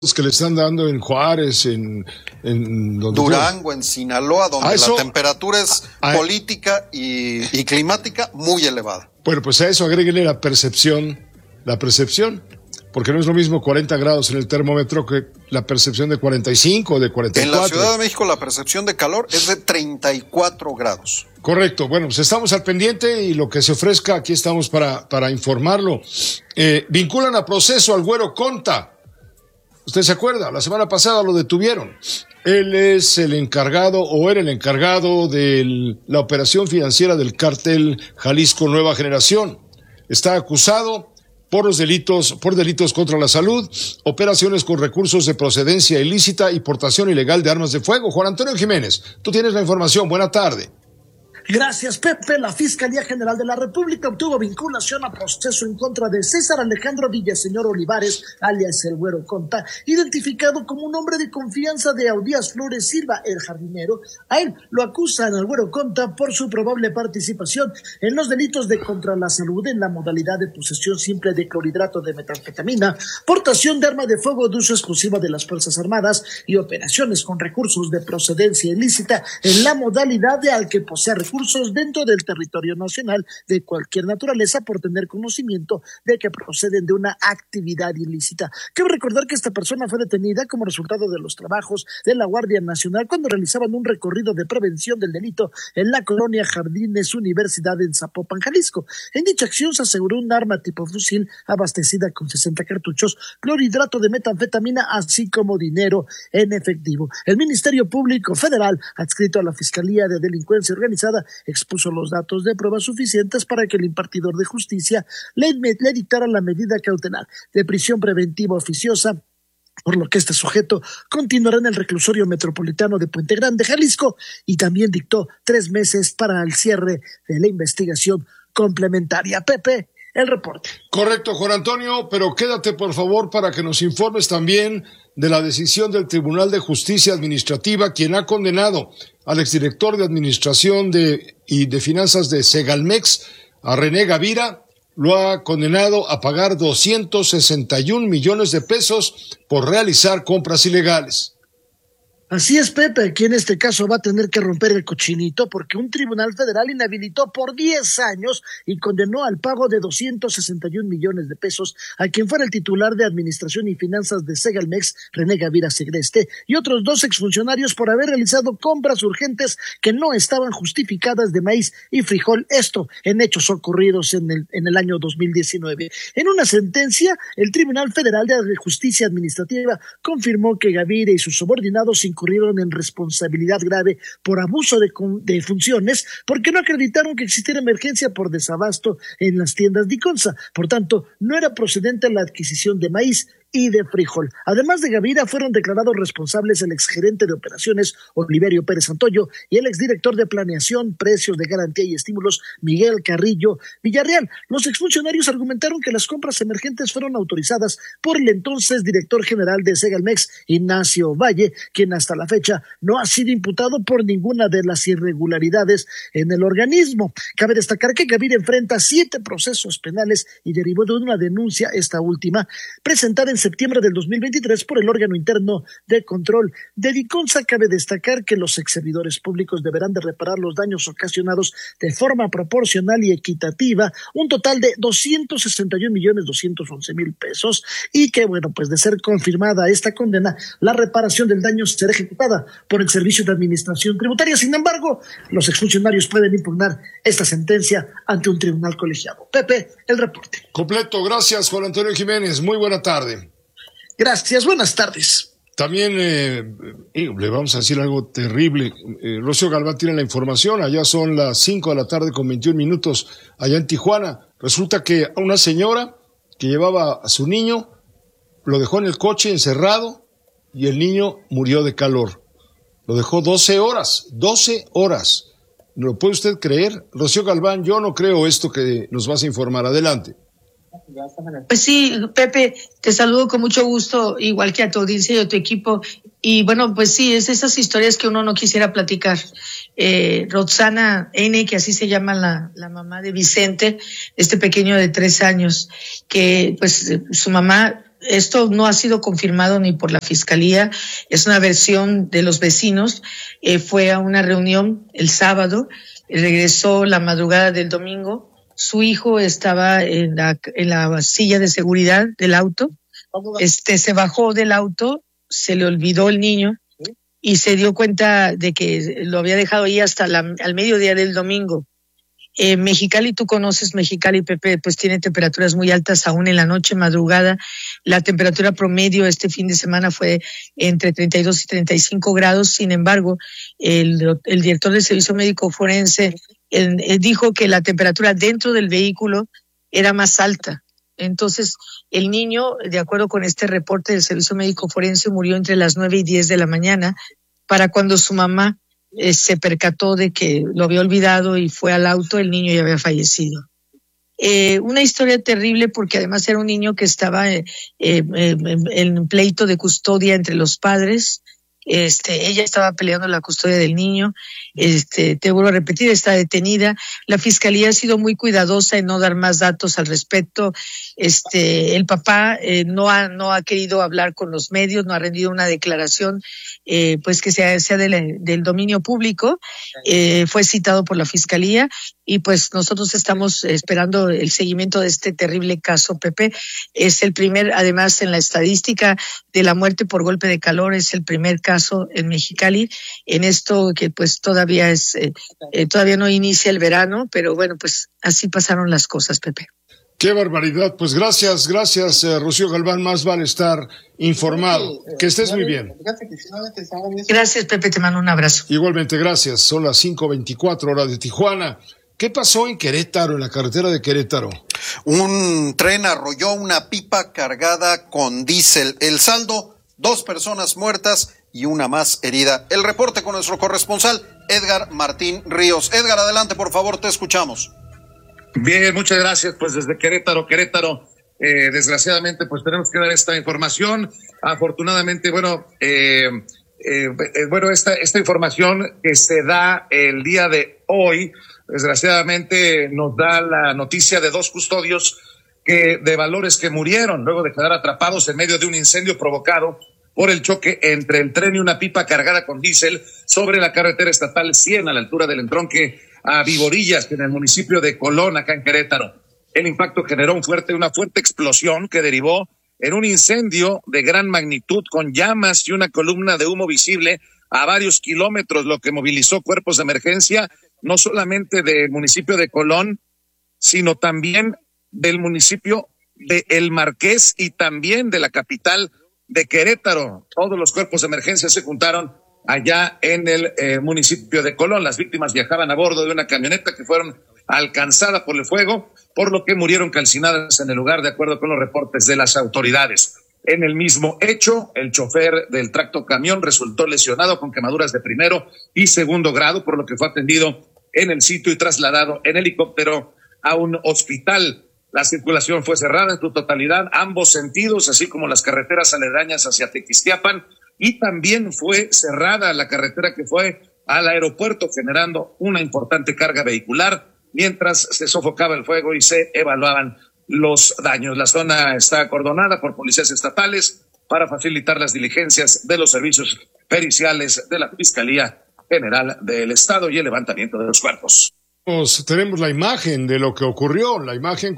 que le están dando en Juárez, en Durango, en Sinaloa, donde la temperatura es política y climática muy elevada. Bueno, pues a eso agréguele la percepción, porque no es lo mismo 40 grados en el termómetro que la percepción de 45 o de 44. En la Ciudad de México la percepción de calor es de 34 grados. Correcto, bueno, pues estamos al pendiente y lo que se ofrezca, aquí estamos para informarlo. Vinculan a proceso al Güero Conta. ¿Usted se acuerda? La semana pasada lo detuvieron. Él es el encargado, o era el encargado de la operación financiera del cártel Jalisco Nueva Generación. Está acusado por delitos contra la salud, operaciones con recursos de procedencia ilícita y portación ilegal de armas de fuego. Juan Antonio Jiménez, tú tienes la información. Buena tarde. Gracias, Pepe. La Fiscalía General de la República obtuvo vinculación a proceso en contra de César Alejandro Villaseñor Olivares, alias El Güero Conta, identificado como un hombre de confianza de Audías Flores Silva, el jardinero. A él lo acusan al Güero Conta por su probable participación en los delitos de contra la salud en la modalidad de posesión simple de clorhidrato de metanfetamina, portación de arma de fuego de uso exclusivo de las Fuerzas Armadas y operaciones con recursos de procedencia ilícita en la modalidad de al que posea recursos dentro del territorio nacional de cualquier naturaleza por tener conocimiento de que proceden de una actividad ilícita. Cabe recordar que esta persona fue detenida como resultado de los trabajos de la Guardia Nacional cuando realizaban un recorrido de prevención del delito en la colonia Jardines Universidad en Zapopan, Jalisco. En dicha acción se aseguró un arma tipo fusil abastecida con 60 cartuchos, clorhidrato de metanfetamina, así como dinero en efectivo. El Ministerio Público Federal, adscrito a la Fiscalía de Delincuencia Organizada, expuso los datos de pruebas suficientes para que el impartidor de justicia le dictara la medida cautelar de prisión preventiva oficiosa, por lo que este sujeto continuará en el reclusorio metropolitano de Puente Grande, Jalisco, y también dictó 3 meses para el cierre de la investigación complementaria. Pepe, el reporte. Correcto, Juan Antonio, pero quédate por favor para que nos informes también de la decisión del Tribunal de Justicia Administrativa, quien ha condenado al exdirector de Administración y de Finanzas de Segalmex, a René Gavira. Lo ha condenado a pagar 261 millones de pesos por realizar compras ilegales. Así es, Pepe, aquí en este caso va a tener que romper el cochinito porque un tribunal federal inhabilitó por 10 años y condenó al pago de 261 millones de pesos a quien fuera el titular de Administración y Finanzas de Segalmex, René Gavira Segreste, y otros 2 exfuncionarios por haber realizado compras urgentes que no estaban justificadas de maíz y frijol, esto en hechos ocurridos en el año 2019. En una sentencia, el Tribunal Federal de Justicia Administrativa confirmó que Gavira y sus subordinados incurrieron en responsabilidad grave por abuso de funciones porque no acreditaron que existiera emergencia por desabasto en las tiendas Diconsa. Por tanto, no era procedente la adquisición de maíz y de frijol. Además de Gavira, fueron declarados responsables el exgerente de operaciones Oliverio Pérez Santoyo y el exdirector de planeación, precios de garantía y estímulos Miguel Carrillo Villarreal. Los exfuncionarios argumentaron que las compras emergentes fueron autorizadas por el entonces director general de Segalmex, Ignacio Valle, quien hasta la fecha no ha sido imputado por ninguna de las irregularidades en el organismo. Cabe destacar que Gavira enfrenta 7 procesos penales y derivó de una denuncia, esta última, presentada en septiembre del 2023 por el órgano interno de control de Diconsa. Cabe destacar que los exservidores públicos deberán de reparar los daños ocasionados de forma proporcional y equitativa, un total de 261.211.000 pesos, y que, bueno, pues de ser confirmada esta condena, la reparación del daño será ejecutada por el Servicio de Administración Tributaria. Sin embargo, los exfuncionarios pueden impugnar esta sentencia ante un tribunal colegiado. Pepe, el reporte. Completo, gracias Juan Antonio Jiménez, muy buena tarde. Gracias, buenas tardes. También le vamos a decir algo terrible. Rocío Galván tiene la información. Allá son las 5 de la tarde con 21 minutos, allá en Tijuana. Resulta que una señora que llevaba a su niño lo dejó en el coche encerrado y el niño murió de calor. Lo dejó 12 horas. ¿Lo puede usted creer? Rocío Galván, yo no creo esto que nos vas a informar. Adelante. Pues sí, Pepe, te saludo con mucho gusto, igual que a tu audiencia y a tu equipo. Y bueno, pues sí, es esas historias que uno no quisiera platicar. Roxana N., que así se llama la mamá de Vicente, este pequeño de 3 años, que pues su mamá esto no ha sido confirmado ni por la Fiscalía, es una versión de los vecinos. Fue a una reunión el sábado, regresó la madrugada del domingo, su hijo estaba en la silla de seguridad del auto, se bajó del auto, se le olvidó el niño y se dio cuenta de que lo había dejado ahí hasta al mediodía del domingo. Mexicali, tú conoces Mexicali, Pepe, pues tiene temperaturas muy altas aún en la noche, madrugada. La temperatura promedio este fin de semana fue entre 32 y 35 grados. Sin embargo, el director del Servicio Médico Forense dijo que la temperatura dentro del vehículo era más alta. Entonces, el niño, de acuerdo con este reporte del Servicio Médico Forense, murió entre las 9 y 10 de la mañana, para cuando su mamá se percató de que lo había olvidado y fue al auto, el niño ya había fallecido. Una historia terrible porque además era un niño que estaba en pleito de custodia entre los padres. Ella estaba peleando la custodia del niño. Te vuelvo a repetir, está detenida. La Fiscalía ha sido muy cuidadosa en no dar más datos al respecto. El papá no ha querido hablar con los medios, no ha rendido una declaración pues que sea del dominio público. Fue citado por la Fiscalía y pues nosotros estamos esperando el seguimiento de este terrible caso, Pepe. Es el primer, además en la estadística de la muerte por golpe de calor, es el primer caso en Mexicali, en esto que pues todavía no inicia el verano, pero bueno, pues así pasaron las cosas, Pepe. Qué barbaridad. Pues gracias, Rocío Galván, más vale estar informado. Que estés muy bien. Gracias, Pepe, te mando un abrazo. Igualmente, gracias. Son las 5:24 hora de Tijuana. ¿Qué pasó en Querétaro, en la carretera de Querétaro? Un tren arrolló una pipa cargada con diésel. El saldo, 2 personas muertas y una más herida. El reporte con nuestro corresponsal, Edgar Martín Ríos. Edgar, adelante, por favor, te escuchamos. Bien, muchas gracias. Pues desde Querétaro, desgraciadamente, pues tenemos que dar esta información. Afortunadamente, esta información que se da el día de hoy, desgraciadamente nos da la noticia de 2 custodios de valores que murieron luego de quedar atrapados en medio de un incendio provocado por el choque entre el tren y una pipa cargada con diésel sobre la carretera estatal 100 a la altura del entronque a Viborillas, en el municipio de Colón, acá en Querétaro. El impacto generó una fuerte explosión que derivó en un incendio de gran magnitud con llamas y una columna de humo visible a varios kilómetros, lo que movilizó cuerpos de emergencia, no solamente del municipio de Colón, sino también del municipio de El Marqués y también de la capital de Querétaro. Todos los cuerpos de emergencia se juntaron allá en el municipio de Colón. Las víctimas viajaban a bordo de una camioneta que fueron alcanzadas por el fuego, por lo que murieron calcinadas en el lugar, de acuerdo con los reportes de las autoridades. En el mismo hecho, el chofer del tractocamión resultó lesionado con quemaduras de primero y segundo grado, por lo que fue atendido en el sitio y trasladado en helicóptero a un hospital. La circulación fue cerrada en su totalidad, ambos sentidos, así como las carreteras aledañas hacia Tequisquiapan, y también fue cerrada la carretera que fue al aeropuerto, generando una importante carga vehicular, mientras se sofocaba el fuego y se evaluaban los daños. La zona está acordonada por policías estatales para facilitar las diligencias de los servicios periciales de la Fiscalía General del Estado y el levantamiento de los cuerpos. Tenemos la imagen de lo que ocurrió, la imagen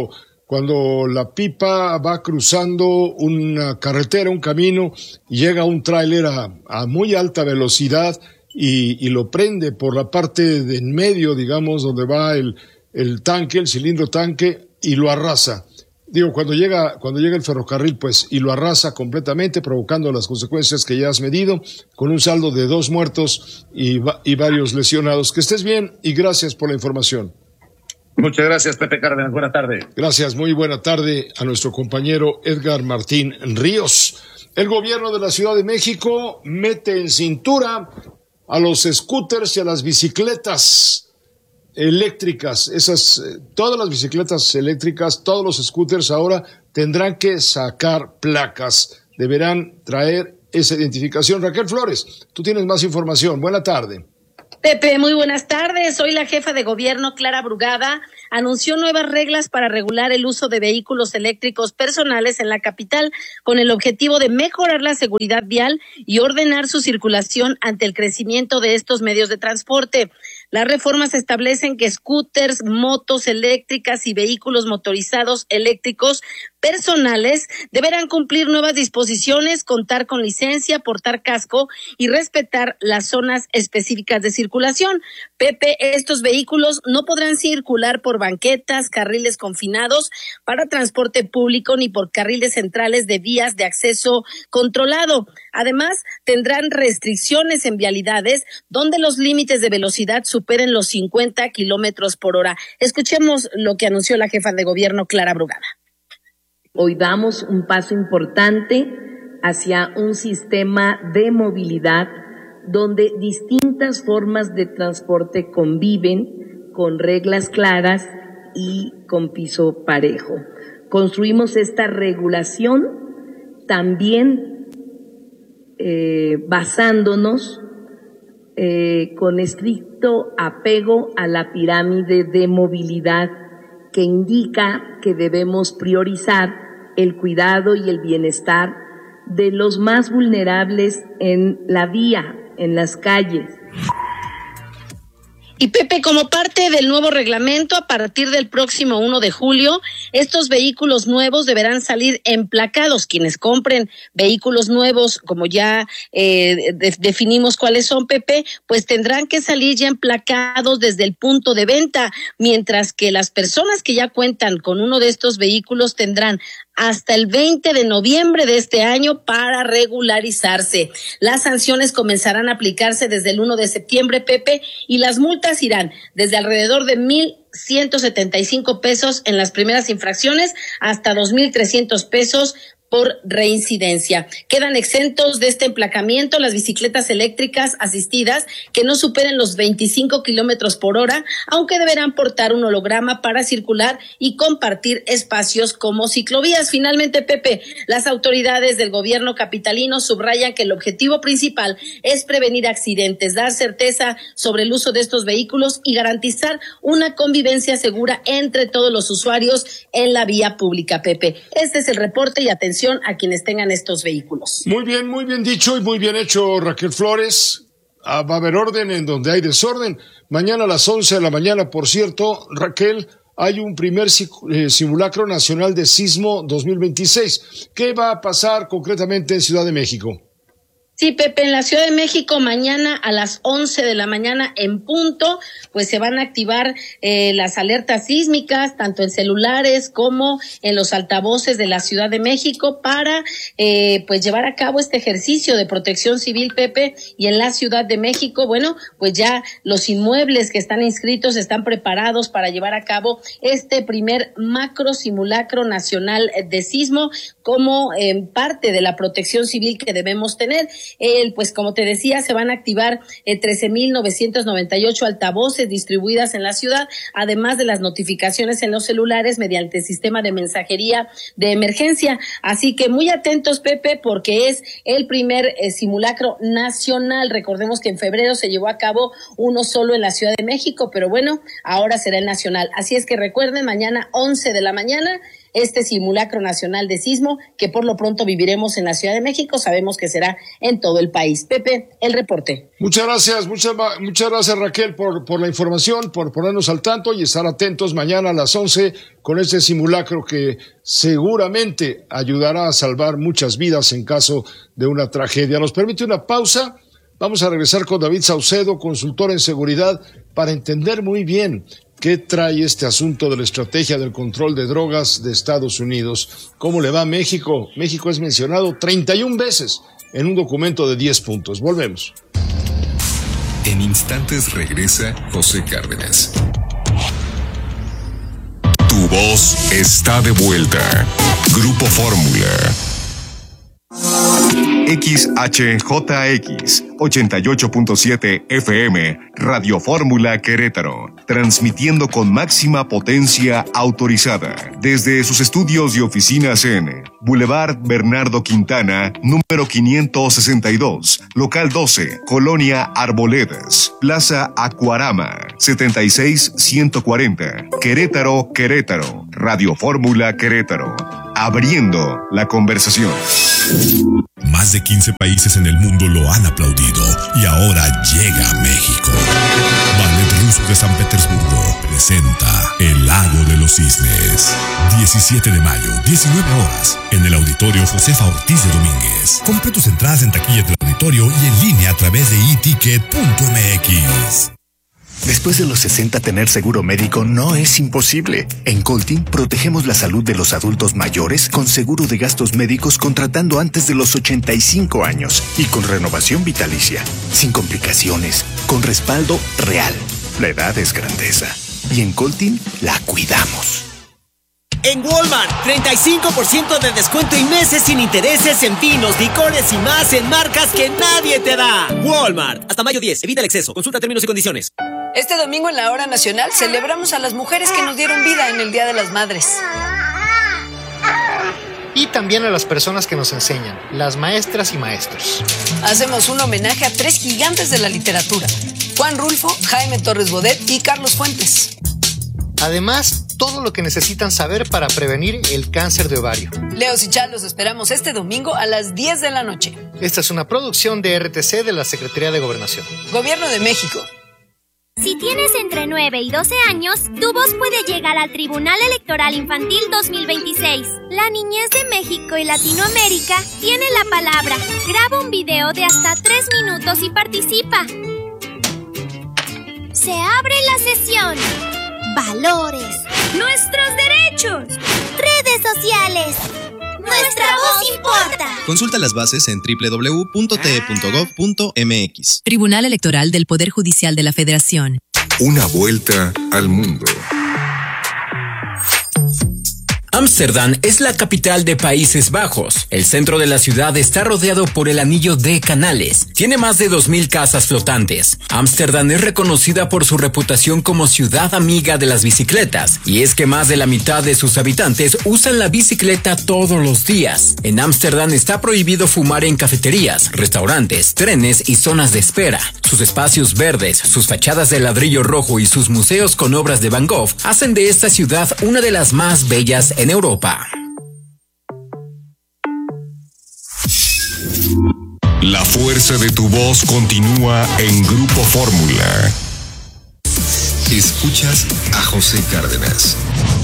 cuando la pipa va cruzando una carretera, un camino, y llega un tráiler a muy alta velocidad y lo prende por la parte de en medio, digamos, donde va el tanque, el cilindro tanque, y lo arrasa. Digo, cuando llega el ferrocarril, pues, y lo arrasa completamente, provocando las consecuencias que ya has medido, con un saldo de 2 muertos y varios lesionados. Que estés bien y gracias por la información. Muchas gracias, Pepe Cárdenas. Buena tarde. Gracias, muy buena tarde a nuestro compañero Edgar Martín Ríos. El gobierno de la Ciudad de México mete en cintura a los scooters y a las bicicletas eléctricas. Todas las bicicletas eléctricas, todos los scooters ahora tendrán que sacar placas. Deberán traer esa identificación. Raquel Flores, tú tienes más información. Buena tarde. Pepe, muy buenas tardes. Hoy la jefa de gobierno, Clara Brugada, anunció nuevas reglas para regular el uso de vehículos eléctricos personales en la capital, con el objetivo de mejorar la seguridad vial y ordenar su circulación ante el crecimiento de estos medios de transporte. Las reformas establecen que scooters, motos eléctricas y vehículos motorizados eléctricos personales deberán cumplir nuevas disposiciones, contar con licencia, portar casco y respetar las zonas específicas de circulación. Pepe, estos vehículos no podrán circular por banquetas, carriles confinados para transporte público ni por carriles centrales de vías de acceso controlado. Además, tendrán restricciones en vialidades donde los límites de velocidad superen los 50 kilómetros por hora. Escuchemos lo que anunció la jefa de gobierno, Clara Brugada. Hoy damos un paso importante hacia un sistema de movilidad donde distintas formas de transporte conviven con reglas claras y con piso parejo. Construimos esta regulación también basándonos con estricto apego a la pirámide de movilidad que indica que debemos priorizar el cuidado y el bienestar de los más vulnerables en la vía, en las calles. Y Pepe, como parte del nuevo reglamento, a partir del próximo 1 de julio, estos vehículos nuevos deberán salir emplacados. Quienes compren vehículos nuevos, como ya definimos cuáles son, Pepe, pues tendrán que salir ya emplacados desde el punto de venta, mientras que las personas que ya cuentan con uno de estos vehículos tendrán hasta el 20 de noviembre de este año para regularizarse. Las sanciones comenzarán a aplicarse desde el 1 de septiembre, Pepe, y las multas irán desde alrededor de 1,175 pesos en las primeras infracciones hasta 2,300 pesos por reincidencia. Quedan exentos de este emplacamiento las bicicletas eléctricas asistidas que no superen los 25 kilómetros por hora, aunque deberán portar un holograma para circular y compartir espacios como ciclovías. Finalmente, Pepe, las autoridades del gobierno capitalino subrayan que el objetivo principal es prevenir accidentes, dar certeza sobre el uso de estos vehículos y garantizar una convivencia segura entre todos los usuarios en la vía pública, Pepe. Este es el reporte y atención a quienes tengan estos vehículos. Muy bien dicho y muy bien hecho, Raquel Flores. Va a haber orden en donde hay desorden. Mañana a las 11 de la mañana, por cierto, Raquel, hay un primer simulacro nacional de sismo 2026. ¿Qué va a pasar concretamente en Ciudad de México? Sí, Pepe, en la Ciudad de México mañana a las 11 de la mañana en punto, pues se van a activar las alertas sísmicas, tanto en celulares como en los altavoces de la Ciudad de México para pues llevar a cabo este ejercicio de protección civil, Pepe, y en la Ciudad de México, bueno, pues ya los inmuebles que están inscritos están preparados para llevar a cabo este primer macro simulacro nacional de sismo como parte de la protección civil que debemos tener. Pues como te decía, se van a activar 13,998 altavoces distribuidas en la ciudad, además de las notificaciones en los celulares mediante el sistema de mensajería de emergencia. Así que muy atentos, Pepe, porque es el primer simulacro nacional. Recordemos que en febrero se llevó a cabo uno solo en la Ciudad de México, pero bueno, ahora será el nacional. Así es que recuerden, mañana 11 de la mañana, este simulacro nacional de sismo que por lo pronto viviremos en la Ciudad de México, sabemos que será en todo el país. Pepe, el reporte. Muchas gracias Raquel por la información, por ponernos al tanto y estar atentos mañana a las 11 con este simulacro que seguramente ayudará a salvar muchas vidas en caso de una tragedia. Nos permite una pausa. Vamos a regresar con David Saucedo, consultor en seguridad, para entender muy bien ¿qué trae este asunto de la estrategia del control de drogas de Estados Unidos? ¿Cómo le va a México? México es mencionado 31 veces en un documento de 10 puntos. Volvemos. En instantes regresa José Cárdenas. Tu voz está de vuelta. Grupo Fórmula. XHJX 88.7 FM, Radio Fórmula Querétaro, transmitiendo con máxima potencia autorizada desde sus estudios y oficinas en Boulevard Bernardo Quintana, número 562, local 12, Colonia Arboledas, Plaza Acuarama, 76140, Querétaro, Querétaro, Radio Fórmula Querétaro, abriendo la conversación. Más de 15 países en el mundo lo han aplaudido y ahora llega a México. Ballet Ruso de San Petersburgo presenta El Lago de los Cisnes. 17 de mayo, 19 horas, en el Auditorio Josefa Ortiz de Domínguez. Compra tus entradas en taquilla del auditorio y en línea a través de eticket.mx. Después de los 60, tener seguro médico no es imposible. En Coltin protegemos la salud de los adultos mayores con seguro de gastos médicos contratando antes de los 85 años y con renovación vitalicia, sin complicaciones, con respaldo real. La edad es grandeza y en Coltin la cuidamos. En Walmart, 35% de descuento y meses sin intereses en vinos, licores y más en marcas que nadie te da. Walmart, hasta mayo 10, evita el exceso, consulta términos y condiciones. Este domingo en la Hora Nacional celebramos a las mujeres que nos dieron vida en el Día de las Madres. Y también a las personas que nos enseñan, las maestras y maestros. Hacemos un homenaje a 3 gigantes de la literatura: Juan Rulfo, Jaime Torres Bodet y Carlos Fuentes. Además, todo lo que necesitan saber para prevenir el cáncer de ovario. Leos y Chal, los esperamos este domingo a las 10 de la noche. Esta es una producción de RTC de la Secretaría de Gobernación. Gobierno de México. Si tienes entre 9 y 12 años, tu voz puede llegar al Tribunal Electoral Infantil 2026. La niñez de México y Latinoamérica tiene la palabra. Graba un video de hasta 3 minutos y participa. Se abre la sesión. Valores. Nuestros derechos. Redes sociales. Nuestra voz importa. Consulta las bases en www.te.gov.mx. Tribunal Electoral del Poder Judicial de la Federación. Una vuelta al mundo. Ámsterdam es la capital de Países Bajos. El centro de la ciudad está rodeado por el anillo de canales. Tiene más de 2,000 casas flotantes. Ámsterdam es reconocida por su reputación como ciudad amiga de las bicicletas. Y es que más de la mitad de sus habitantes usan la bicicleta todos los días. En Ámsterdam está prohibido fumar en cafeterías, restaurantes, trenes y zonas de espera. Sus espacios verdes, sus fachadas de ladrillo rojo y sus museos con obras de Van Gogh hacen de esta ciudad una de las más bellas en Europa. La fuerza de tu voz continúa en Grupo Fórmula. Escuchas a José Cárdenas.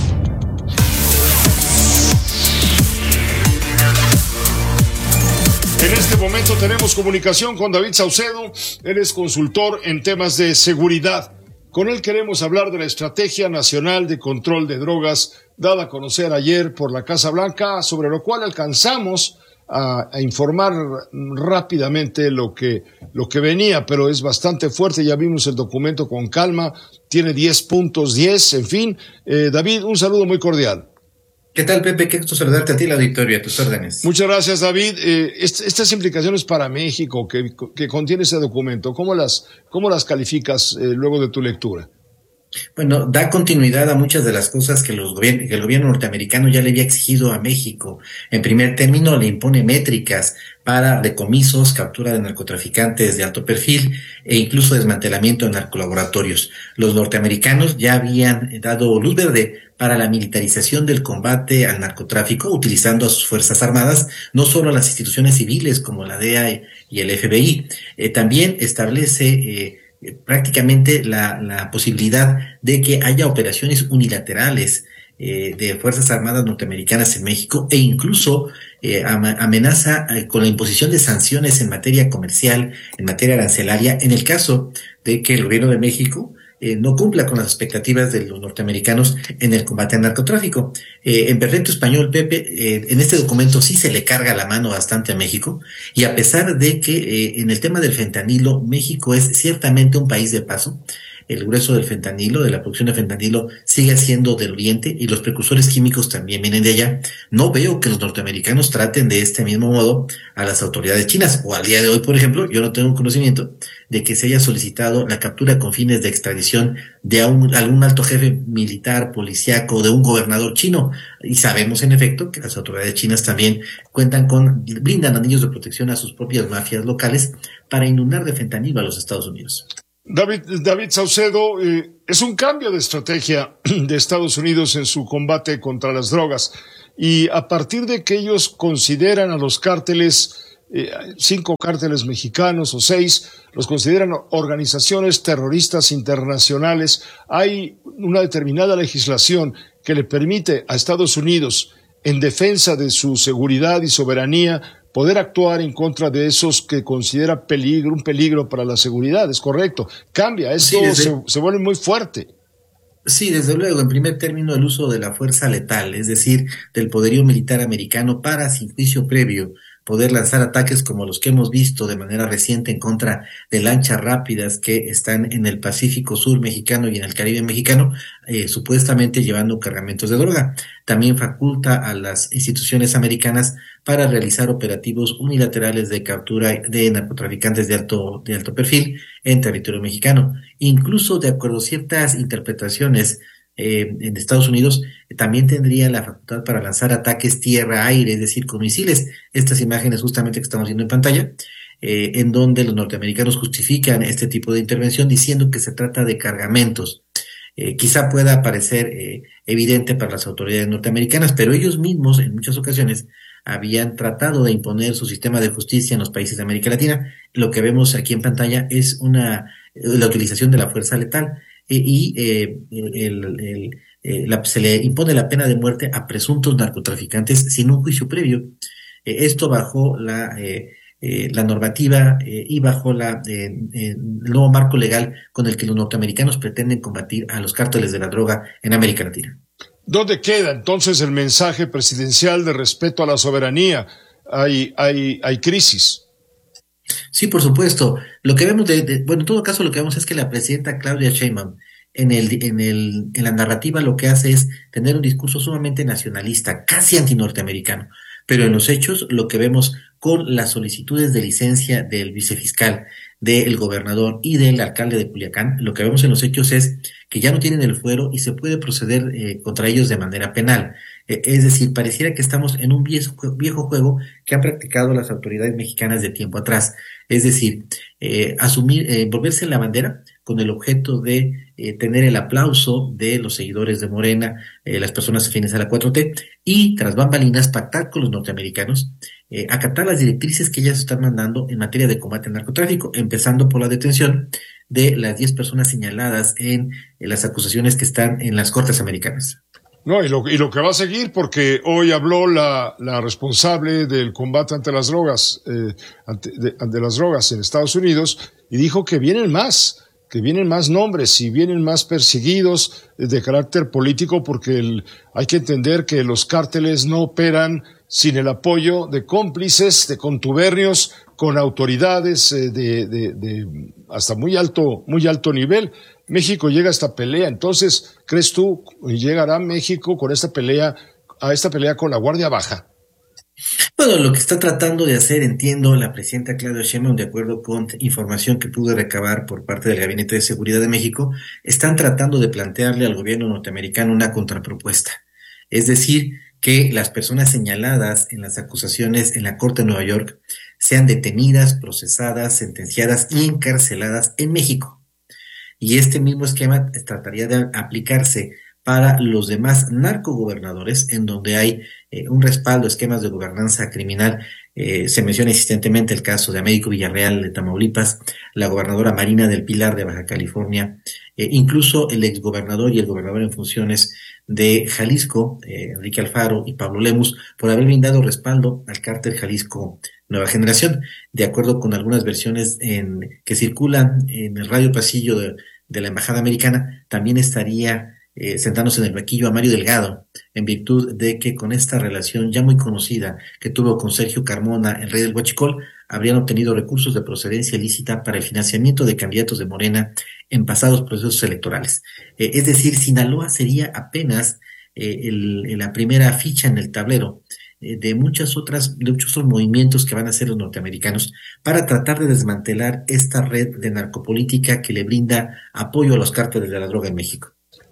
En este momento tenemos comunicación con David Saucedo. Él es consultor en temas de seguridad. Con él queremos hablar de la Estrategia Nacional de Control de Drogas dada a conocer ayer por la Casa Blanca, sobre lo cual alcanzamos a informar rápidamente lo que venía, pero es bastante fuerte. Ya vimos el documento con calma, tiene 10 puntos, en fin. David, un saludo muy cordial. ¿Qué tal, Pepe? Qué gusto saludarte a ti, la auditorio, a tus órdenes. Muchas gracias, David. Estas implicaciones para México que contiene ese documento, ¿cómo las calificas luego de tu lectura? Bueno, da continuidad a muchas de las cosas que el gobierno norteamericano ya le había exigido a México. En primer término, le impone métricas para decomisos, captura de narcotraficantes de alto perfil e incluso desmantelamiento de narcolaboratorios. Los norteamericanos ya habían dado luz verde para la militarización del combate al narcotráfico, utilizando a sus fuerzas armadas, no solo a las instituciones civiles como la DEA y el FBI. También establece prácticamente la posibilidad de que haya operaciones unilaterales de Fuerzas Armadas norteamericanas en México e incluso amenaza con la imposición de sanciones en materia comercial, en materia arancelaria, en el caso de que el gobierno de México no cumpla con las expectativas de los norteamericanos en el combate al narcotráfico. En perfecto español, Pepe, en este documento sí se le carga la mano bastante a México, y a pesar de que en el tema del fentanilo México es ciertamente un país de paso, el grueso del fentanilo, de la producción de fentanilo, sigue siendo del Oriente y los precursores químicos también vienen de allá. No veo que los norteamericanos traten de este mismo modo a las autoridades chinas, o al día de hoy, por ejemplo, yo no tengo conocimiento de que se haya solicitado la captura con fines de extradición de algún alto jefe militar, policíaco, de un gobernador chino. Y sabemos, en efecto, que las autoridades chinas también brindan anillos de protección a sus propias mafias locales para inundar de fentanilo a los Estados Unidos. David Saucedo, es un cambio de estrategia de Estados Unidos en su combate contra las drogas. Y a partir de que ellos consideran a los cárteles, 5 cárteles mexicanos o 6, los consideran organizaciones terroristas internacionales, hay una determinada legislación que le permite a Estados Unidos, en defensa de su seguridad y soberanía, poder actuar en contra de esos que considera un peligro para la seguridad. Es correcto. Cambia, esto se vuelve muy fuerte. Sí, desde luego, en primer término, el uso de la fuerza letal, es decir, del poderío militar americano para, sin juicio previo, poder lanzar ataques como los que hemos visto de manera reciente en contra de lanchas rápidas que están en el Pacífico Sur mexicano y en el Caribe mexicano, supuestamente llevando cargamentos de droga. También faculta a las instituciones americanas para realizar operativos unilaterales de captura de narcotraficantes de alto perfil en territorio mexicano. Incluso, de acuerdo a ciertas interpretaciones en Estados Unidos, también tendría la facultad para lanzar ataques tierra-aire, es decir, con misiles. Estas imágenes justamente que estamos viendo en pantalla, en donde los norteamericanos justifican este tipo de intervención diciendo que se trata de cargamentos. Quizá pueda parecer evidente para las autoridades norteamericanas, pero ellos mismos en muchas ocasiones habían tratado de imponer su sistema de justicia en los países de América Latina. Lo que vemos aquí en pantalla es la utilización de la fuerza letal se le impone la pena de muerte a presuntos narcotraficantes sin un juicio previo. Esto bajo la normativa y bajo el nuevo marco legal con el que los norteamericanos pretenden combatir a los cárteles de la droga en América Latina. ¿Dónde queda entonces el mensaje presidencial de respeto a la soberanía? Hay crisis. Sí, por supuesto. Lo que vemos en todo caso lo que vemos es que la presidenta Claudia Sheinbaum en la narrativa lo que hace es tener un discurso sumamente nacionalista, casi antinorteamericano. Pero en los hechos lo que vemos con las solicitudes de licencia del vicefiscal, del gobernador y del alcalde de Culiacán, lo que vemos en los hechos es que ya no tienen el fuero y se puede proceder contra ellos de manera penal. Es decir, pareciera que estamos en un viejo juego que han practicado las autoridades mexicanas de tiempo atrás. Es decir, volverse en la bandera con el objeto de tener el aplauso de los seguidores de Morena, las personas afines a la 4T, y tras bambalinas pactar con los norteamericanos, acatar las directrices que ellas están mandando en materia de combate al narcotráfico, empezando por la detención de las 10 personas señaladas en las acusaciones que están en las cortes americanas. No, y lo que va a seguir, porque hoy habló la responsable del combate ante las drogas, ante las drogas en Estados Unidos, y dijo que vienen más nombres y vienen más perseguidos de carácter político, porque hay que entender que los cárteles no operan sin el apoyo de cómplices, de contubernios con autoridades de hasta muy alto nivel. México llega a esta pelea. Entonces, ¿crees tú llegará México con esta pelea con la guardia baja? Bueno, lo que está tratando de hacer, entiendo, la presidenta Claudia Sheinbaum, de acuerdo con información que pude recabar por parte del Gabinete de Seguridad de México, están tratando de plantearle al gobierno norteamericano una contrapropuesta. Es decir, que las personas señaladas en las acusaciones en la Corte de Nueva York sean detenidas, procesadas, sentenciadas y encarceladas en México. Y este mismo esquema trataría de aplicarse para los demás narcogobernadores, en donde hay un respaldo, esquemas de gobernanza criminal. Se menciona insistentemente el caso de Américo Villarreal de Tamaulipas, la gobernadora Marina del Pilar de Baja California, incluso el exgobernador y el gobernador en funciones de Jalisco, Enrique Alfaro y Pablo Lemus, por haber brindado respaldo al cártel Jalisco Nueva Generación. De acuerdo con algunas versiones que circulan en el radio pasillo de la Embajada Americana, también estaría sentándose en el banquillo a Mario Delgado, en virtud de que con esta relación ya muy conocida que tuvo con Sergio Carmona, el rey del Huachicol, habrían obtenido recursos de procedencia ilícita para el financiamiento de candidatos de Morena en pasados procesos electorales. Es decir, Sinaloa sería apenas la primera ficha en el tablero de muchos otros movimientos que van a hacer los norteamericanos para tratar de desmantelar esta red de narcopolítica que le brinda apoyo a los cárteles de la droga en México.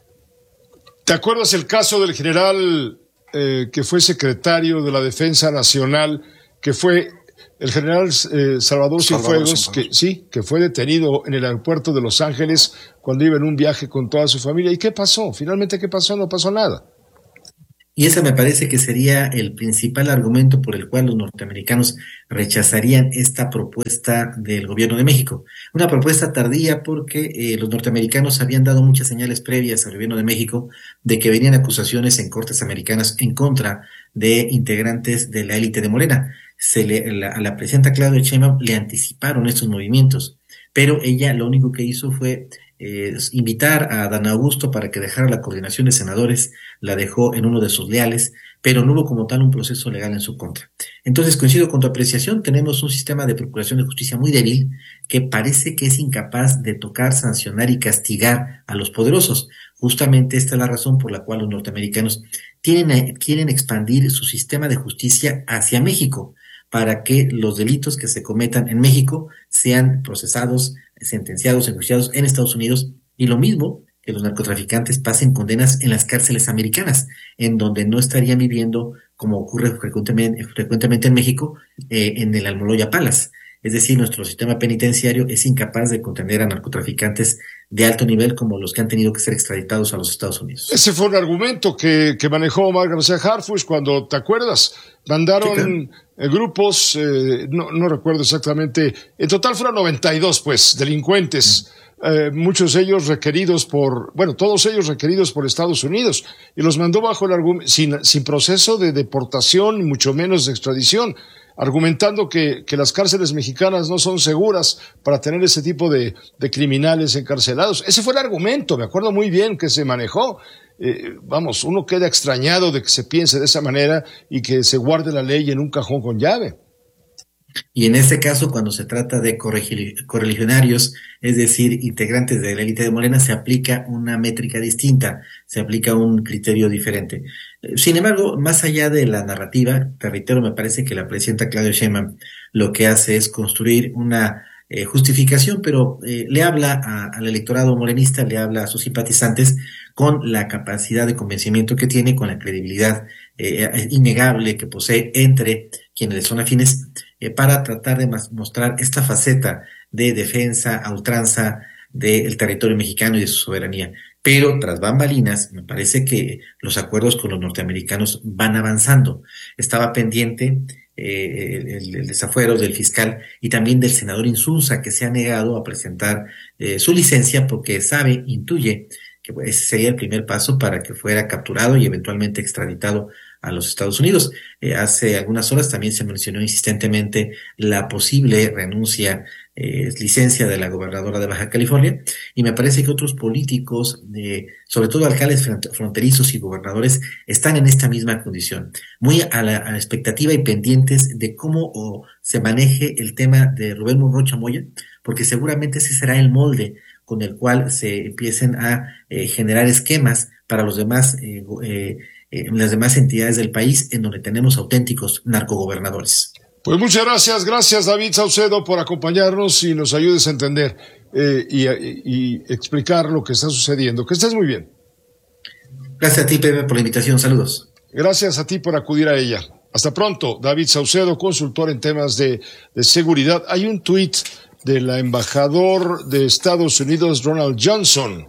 ¿Te acuerdas el caso del general que fue secretario de la Defensa Nacional, que fue el general Salvador Cienfuegos, que fue detenido en el aeropuerto de Los Ángeles cuando iba en un viaje con toda su familia? ¿Y qué pasó? Finalmente, ¿qué pasó? No pasó nada. Y ese me parece que sería el principal argumento por el cual los norteamericanos rechazarían esta propuesta del gobierno de México. Una propuesta tardía porque los norteamericanos habían dado muchas señales previas al gobierno de México de que venían acusaciones en cortes americanas en contra de integrantes de la élite de Morena. A la presidenta Claudia Sheinbaum le anticiparon estos movimientos, pero ella lo único que hizo fue invitar a Dan Augusto para que dejara la coordinación de senadores, la dejó en uno de sus leales, pero no hubo como tal un proceso legal en su contra. Entonces, coincido con tu apreciación, tenemos un sistema de procuración de justicia muy débil que parece que es incapaz de tocar, sancionar y castigar a los poderosos. Justamente esta es la razón por la cual los norteamericanos quieren expandir su sistema de justicia hacia México, para que los delitos que se cometan en México sean procesados, sentenciados, enjuiciados en Estados Unidos, y lo mismo que los narcotraficantes pasen condenas en las cárceles americanas, en donde no estarían viviendo, como ocurre frecuentemente en México, en el Almoloya Palace. Es decir, nuestro sistema penitenciario es incapaz de contener a narcotraficantes de alto nivel como los que han tenido que ser extraditados a los Estados Unidos. Ese fue un argumento que manejó Omar García Harfuch cuando, ¿te acuerdas? Mandaron grupos, no recuerdo exactamente, en total fueron 92, pues, delincuentes, muchos de ellos todos ellos requeridos por Estados Unidos, y los mandó bajo el argumento, sin proceso de deportación, ni mucho menos de extradición, argumentando que las cárceles mexicanas no son seguras para tener ese tipo de criminales encarcelados. Ese fue el argumento, me acuerdo muy bien que se manejó. Uno queda extrañado de que se piense de esa manera y que se guarde la ley en un cajón con llave. Y en este caso, cuando se trata de correligionarios, es decir, integrantes de la élite de Morena, se aplica una métrica distinta, se aplica un criterio diferente. Sin embargo, más allá de la narrativa, te reitero, me parece que la presidenta Claudia Sheinbaum lo que hace es construir una justificación, pero le habla al electorado morenista, le habla a sus simpatizantes con la capacidad de convencimiento que tiene, con la credibilidad innegable que posee entre quienes le son afines, para tratar de mostrar esta faceta de defensa a ultranza del territorio mexicano y de su soberanía. Pero tras bambalinas, me parece que los acuerdos con los norteamericanos van avanzando. Estaba pendiente el desafuero del fiscal y también del senador Insulza, que se ha negado a presentar su licencia porque intuye que ese sería el primer paso para que fuera capturado y eventualmente extraditado a los Estados Unidos. Hace algunas horas también se mencionó insistentemente la posible licencia de la gobernadora de Baja California, y me parece que otros políticos, sobre todo alcaldes fronterizos y gobernadores, están en esta misma condición, muy a la expectativa y pendientes de cómo se maneje el tema de Rubén Monroy Chamoya, porque seguramente ese será el molde con el cual se empiecen a generar esquemas para los demás las demás entidades del país en donde tenemos auténticos narcogobernadores. Pues muchas gracias David Saucedo por acompañarnos y nos ayudes a entender y explicar lo que está sucediendo. Que estés muy bien. Gracias a ti, Pepe, por la invitación. Saludos. Gracias a ti por acudir a ella. Hasta pronto. David Saucedo, consultor en temas de seguridad. Hay un tuit del embajador de Estados Unidos, Ronald Johnson.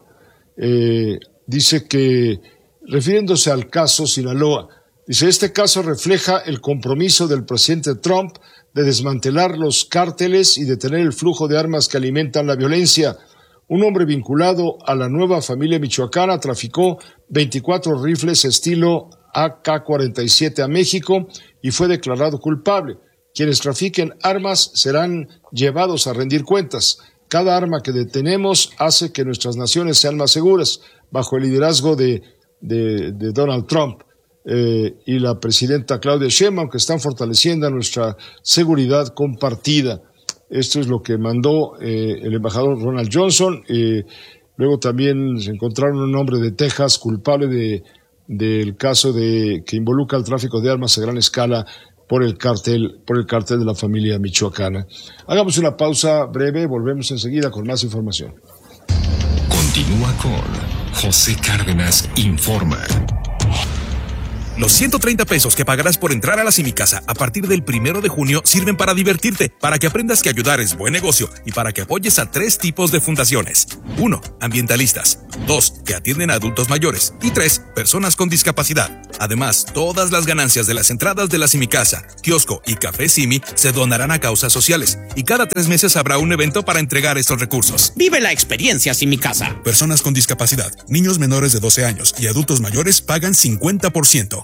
Dice que, refiriéndose al caso Sinaloa, dice: este caso refleja el compromiso del presidente Trump de desmantelar los cárteles y detener el flujo de armas que alimentan la violencia. Un hombre vinculado a la nueva familia michoacana traficó 24 rifles estilo AK-47 a México y fue declarado culpable. Quienes trafiquen armas serán llevados a rendir cuentas. Cada arma que detenemos hace que nuestras naciones sean más seguras, bajo el liderazgo de Donald Trump. y la presidenta Claudia Sheinbaum, que están fortaleciendo nuestra seguridad compartida. Esto es lo que mandó el embajador Ronald Johnson. Luego también se encontraron un hombre de Texas culpable del caso que involucra el tráfico de armas a gran escala por el cártel de la familia michoacana. Hagamos una pausa breve, volvemos enseguida con más información. Continúa con José Cárdenas Informa. Los 130 pesos que pagarás por entrar a la Simicasa a partir del 1 de junio sirven para divertirte, para que aprendas que ayudar es buen negocio y para que apoyes a 3 tipos de fundaciones. 1. Ambientalistas. 2. Que atienden a adultos mayores. Y 3. Personas con discapacidad. Además, todas las ganancias de las entradas de la Simicasa, kiosco y café Simi se donarán a causas sociales. Y cada 3 meses habrá un evento para entregar estos recursos. Vive la experiencia Simicasa. Personas con discapacidad, niños menores de 12 años y adultos mayores pagan 50%.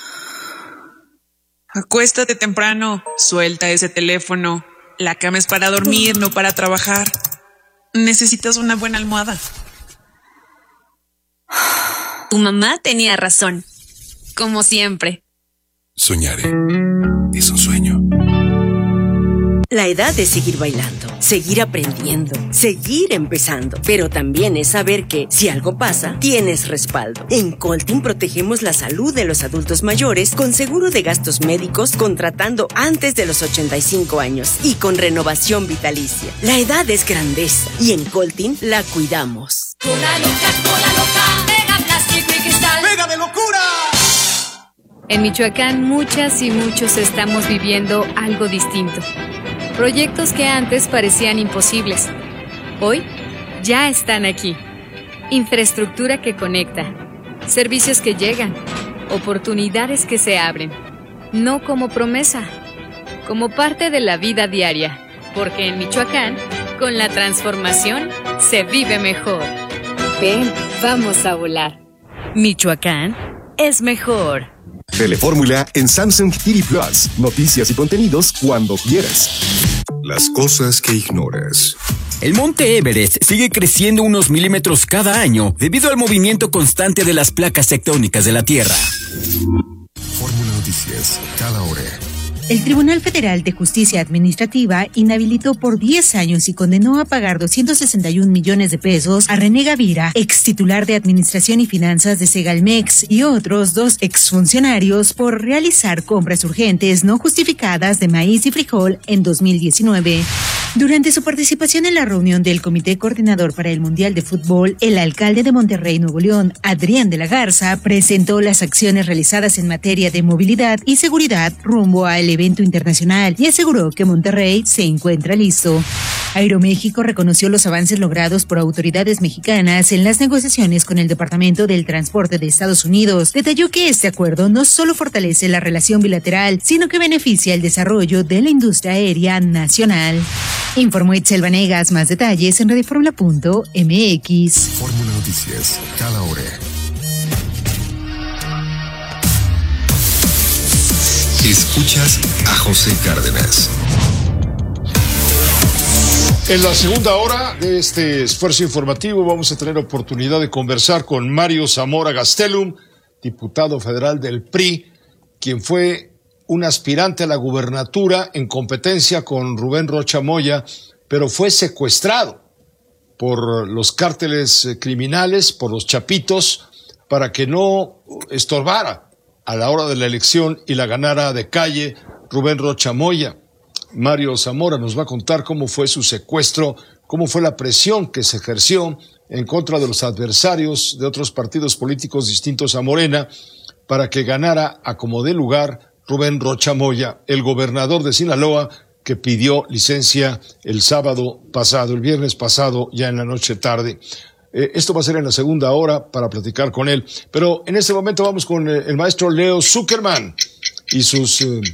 Acuéstate temprano, suelta ese teléfono. La cama es para dormir, no para trabajar. Necesitas una buena almohada. Tu mamá tenía razón, como siempre. Soñaré es un sueño. La edad es seguir bailando, seguir aprendiendo, seguir empezando, pero también es saber que, si algo pasa, tienes respaldo. En Coltin protegemos la salud de los adultos mayores con seguro de gastos médicos contratando antes de los 85 años y con renovación vitalicia. La edad es grandeza y en Coltin la cuidamos. Cola loca, pega plástico y cristal. ¡Pega de locura! En Michoacán, muchas y muchos estamos viviendo algo distinto. Proyectos que antes parecían imposibles, hoy ya están aquí. Infraestructura que conecta, servicios que llegan, oportunidades que se abren. No como promesa, como parte de la vida diaria. Porque en Michoacán, con la transformación, se vive mejor. Ven, vamos a volar. Michoacán es mejor. Telefórmula en Samsung TV Plus. Noticias y contenidos cuando quieras. Las cosas que ignoras. El monte Everest sigue creciendo unos milímetros cada año debido al movimiento constante de las placas tectónicas de la Tierra. Fórmula Noticias, cada hora. El Tribunal Federal de Justicia Administrativa inhabilitó por 10 años y condenó a pagar 261 millones de pesos a René Gavira, ex titular de Administración y Finanzas de Segalmex, y otros 2 exfuncionarios por realizar compras urgentes no justificadas de maíz y frijol en 2019. Durante su participación en la reunión del Comité Coordinador para el Mundial de Fútbol, el alcalde de Monterrey, Nuevo León, Adrián de la Garza, presentó las acciones realizadas en materia de movilidad y seguridad rumbo al evento internacional y aseguró que Monterrey se encuentra listo. Aeroméxico reconoció los avances logrados por autoridades mexicanas en las negociaciones con el Departamento del Transporte de Estados Unidos. Detalló que este acuerdo no solo fortalece la relación bilateral, sino que beneficia el desarrollo de la industria aérea nacional. Informó Itzel Vanegas. Más detalles en radioformula.mx. Fórmula Noticias, cada hora. Escuchas a José Cárdenas. En la segunda hora de este esfuerzo informativo vamos a tener oportunidad de conversar con Mario Zamora Gastelum, diputado federal del PRI, quien fue un aspirante a la gubernatura en competencia con Rubén Rocha Moya, pero fue secuestrado por los cárteles criminales, por los chapitos, para que no estorbara a la hora de la elección y la ganara de calle Rubén Rocha Moya. Mario Zamora nos va a contar cómo fue su secuestro, cómo fue la presión que se ejerció en contra de los adversarios de otros partidos políticos distintos a Morena para que ganara a como dé lugar Rubén Rocha Moya, el gobernador de Sinaloa, que pidió licencia el sábado pasado, el viernes pasado, ya en la noche tarde. Esto va a ser en la segunda hora para platicar con él. Pero en este momento vamos con el maestro Leo Zuckerman y sus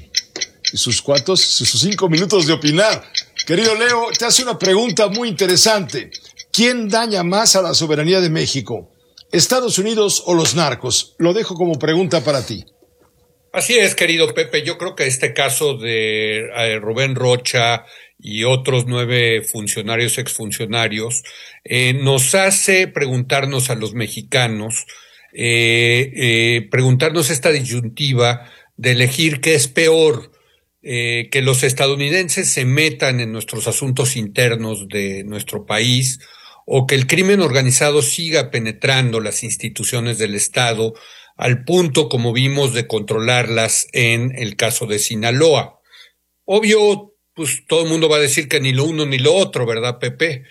5 minutos de opinar. Querido Leo, te hace una pregunta muy interesante. ¿Quién daña más a la soberanía de México? ¿Estados Unidos o los narcos? Lo dejo como pregunta para ti. Así es, querido Pepe. Yo creo que este caso de Rubén Rocha y otros 9 funcionarios, exfuncionarios, nos hace preguntarnos a los mexicanos preguntarnos esta disyuntiva de elegir qué es peor, que los estadounidenses se metan en nuestros asuntos internos de nuestro país, o que el crimen organizado siga penetrando las instituciones del Estado al punto, como vimos, de controlarlas en el caso de Sinaloa. Obvio, pues todo el mundo va a decir que ni lo uno ni lo otro, ¿verdad, Pepe?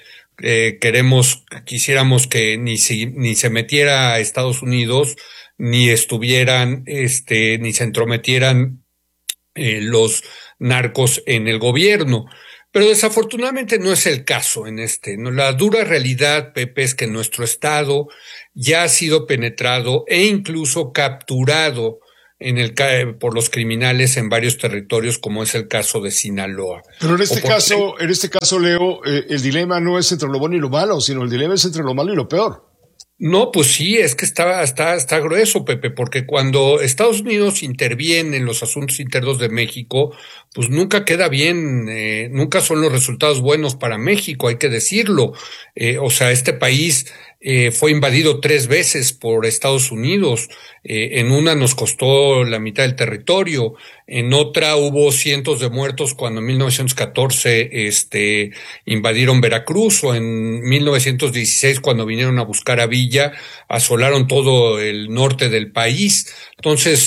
Quisiéramos que ni se metiera a Estados Unidos, ni estuvieran, ni se entrometieran los narcos en el gobierno. Pero desafortunadamente no es el caso en ¿no? La dura realidad, Pepe, es que nuestro Estado ya ha sido penetrado e incluso capturado por los criminales en varios territorios, como es el caso de Sinaloa. Pero en este caso, Leo, el dilema no es entre lo bueno y lo malo, sino el dilema es entre lo malo y lo peor. No, pues sí, es que está grueso, Pepe, porque cuando Estados Unidos interviene en los asuntos internos de México, pues nunca queda bien, nunca son los resultados buenos para México, hay que decirlo. Este país fue invadido 3 veces por Estados Unidos. En una nos costó la mitad del territorio, en otra hubo cientos de muertos cuando en 1914 invadieron Veracruz, o en 1916 cuando vinieron a buscar a Villa, asolaron todo el norte del país. Entonces,